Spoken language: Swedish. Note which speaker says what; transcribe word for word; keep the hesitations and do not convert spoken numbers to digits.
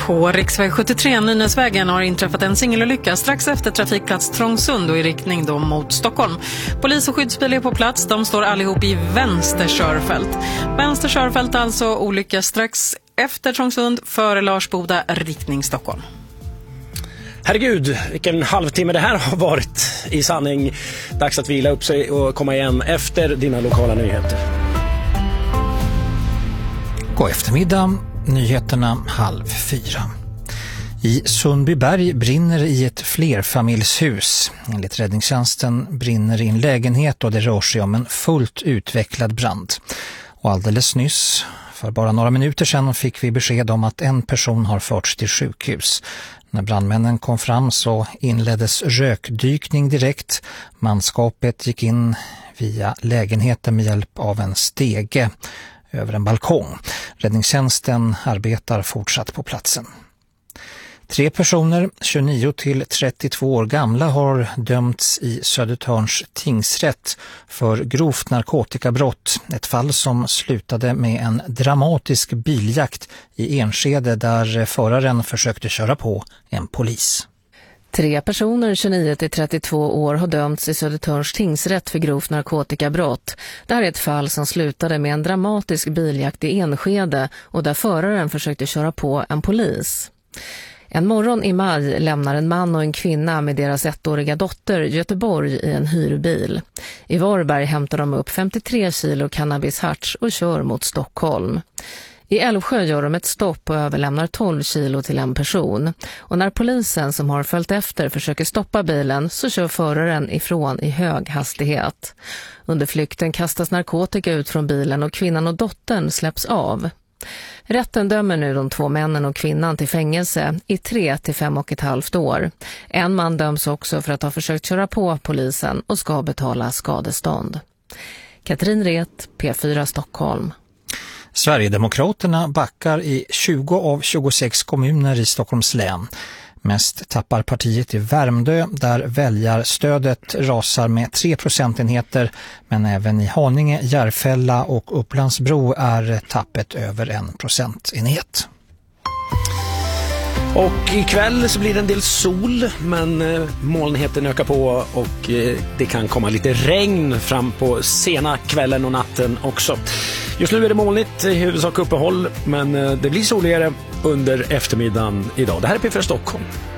Speaker 1: På riksväg sjuttiotre Nynäsvägen har inträffat en singelolycka strax efter trafikplats Trångsund och i riktning då mot Stockholm. Polis och skyddsbil är på plats. De står allihop i vänster körfält. Vänster körfält alltså, olycka strax efter Trångsund före Larsboda, riktning Stockholm.
Speaker 2: Herregud, vilken halvtimme det här har varit i sanning. Dags att vila upp sig och komma igen efter dina lokala nyheter.
Speaker 3: God eftermiddag, nyheterna halv fyra. I Sundbyberg brinner i ett flerfamiljshus. Enligt räddningstjänsten brinner i en lägenhet och det rör sig om en fullt utvecklad brand. Och alldeles nyss, för bara några minuter sedan, fick vi besked om att en person har förts till sjukhus. När brandmännen kom fram så inleddes rökdykning direkt. Manskapet gick in via lägenheten med hjälp av en stege över en balkong. Räddningstjänsten arbetar fortsatt på platsen. Tre personer, tjugonio till trettiotvå år gamla, har dömts i Södertörns tingsrätt för grovt narkotikabrott. Ett fall som slutade med en dramatisk biljakt i Enskede där föraren försökte köra på en polis.
Speaker 4: Tre personer, tjugonio till trettiotvå år, har dömts i Södertörns tingsrätt för grovt narkotikabrott. Det här är ett fall som slutade med en dramatisk biljakt i Enskede och där föraren försökte köra på en polis. En morgon i maj lämnar en man och en kvinna med deras ettåriga dotter Göteborg i en hyrbil. I Varberg hämtar de upp femtiotre kilo cannabisharts och kör mot Stockholm. I Älvsjö gör de ett stopp och överlämnar tolv kilo till en person. Och när polisen som har följt efter försöker stoppa bilen så kör föraren ifrån i hög hastighet. Under flykten kastas narkotika ut från bilen och kvinnan och dottern släpps av. Rätten dömer nu de två männen och kvinnan till fängelse i tre till fem och ett halvt år. En man döms också för att ha försökt köra på polisen och ska betala skadestånd. Katrin Ret, P fyra Stockholm.
Speaker 3: Sverigedemokraterna backar i tjugo av tjugosex kommuner i Stockholms län. Mest tappar partiet i Värmdö där väljarstödet rasar med tre procentenheter, men även i Haninge, Järfälla och Upplandsbro är tappet över en procentenhet.
Speaker 2: Och ikväll så blir det en del sol, men molnigheten ökar på och det kan komma lite regn fram på sena kvällen och natten också. Just nu är det molnigt, i huvudsak uppehåll, men det blir soligare under eftermiddagen idag. Det här är P fyra Stockholm.